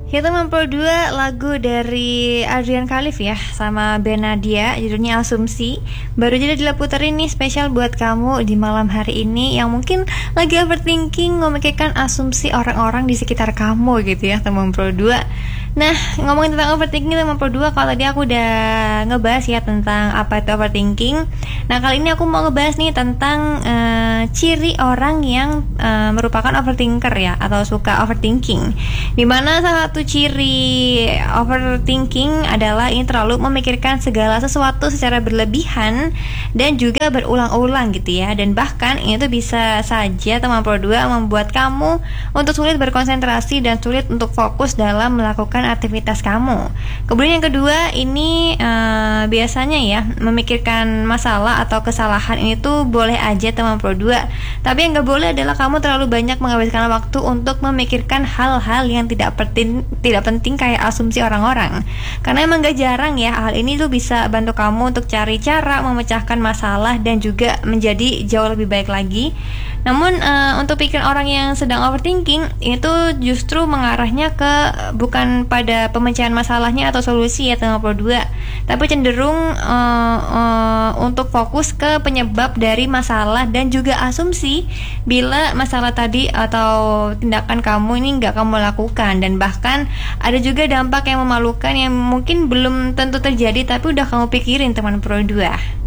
Kita memperoleh lagu dari Adrian Khalif ya, sama Benadia, judulnya Asumsi. Baru jadi diputerin nih spesial buat kamu di malam hari ini yang mungkin lagi overthinking, memikirkan asumsi orang-orang di sekitar kamu gitu ya, teman Pro 2. Nah, ngomongin tentang overthinking teman Pro 2, kalau tadi aku udah ngebahas ya tentang apa itu overthinking. Nah, kali ini aku mau ngebahas nih tentang ciri orang yang merupakan overthinker ya, atau suka overthinking. Dimana salah satu ciri overthinking adalah ini terlalu memikirkan segala sesuatu secara berlebihan dan juga berulang-ulang gitu ya. Dan bahkan ini tuh bisa saja teman Pro 2 membuat kamu untuk sulit berkonsentrasi dan sulit untuk fokus dalam melakukan aktivitas kamu. Kemudian yang kedua, ini biasanya ya memikirkan masalah atau kesalahan ini tuh boleh aja teman Pro 2. Tapi yang gak boleh adalah kamu terlalu banyak menghabiskan waktu untuk memikirkan hal-hal yang tidak penting kayak asumsi orang-orang. Karena emang gak jarang ya hal ini tuh bisa bantu kamu untuk cari cara memecahkan masalah dan juga menjadi jauh lebih baik lagi. Namun untuk pikiran orang yang sedang overthinking itu justru mengarahnya ke bukan pada pemecahan masalahnya atau solusi ya teman Pro 2, tapi cenderung untuk fokus ke penyebab dari masalah dan juga asumsi bila masalah tadi atau tindakan kamu ini nggak kamu lakukan. Dan bahkan ada juga dampak yang memalukan yang mungkin belum tentu terjadi tapi udah kamu pikirin teman Pro 2.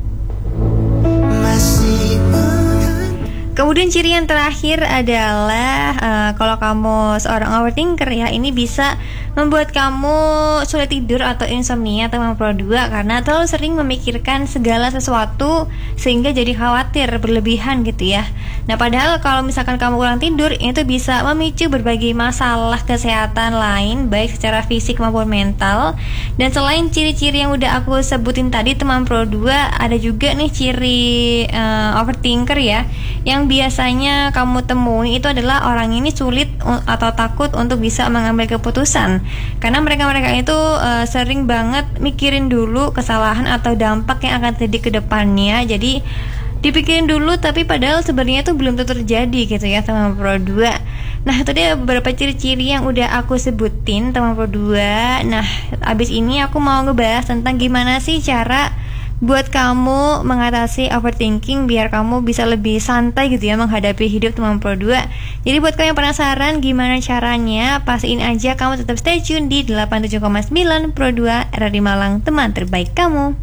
Kemudian ciri yang terakhir adalah kalau kamu seorang overthinker ya, ini bisa membuat kamu sulit tidur atau insomnia teman Pro 2 karena terlalu sering memikirkan segala sesuatu sehingga jadi khawatir berlebihan gitu ya. Nah, padahal kalau misalkan kamu kurang tidur, itu bisa memicu berbagai masalah kesehatan lain baik secara fisik maupun mental. Dan selain ciri-ciri yang udah aku sebutin tadi teman Pro 2, ada juga nih ciri overthinker ya yang biasanya kamu temui itu adalah orang ini sulit atau takut untuk bisa mengambil keputusan karena mereka itu sering banget mikirin dulu kesalahan atau dampak yang akan terjadi ke depannya. Jadi dipikirin dulu tapi padahal sebenarnya itu belum tentu terjadi gitu ya teman Pro 2. Nah, itu dia beberapa ciri-ciri yang udah aku sebutin teman Pro 2. Nah, abis ini aku mau ngebahas tentang gimana sih cara buat kamu mengatasi overthinking biar kamu bisa lebih santai gitu ya menghadapi hidup teman Pro 2. Jadi buat kamu yang penasaran gimana caranya, pastiin aja kamu tetap stay tune di 87,9 Pro 2 RRI Malang, teman terbaik kamu.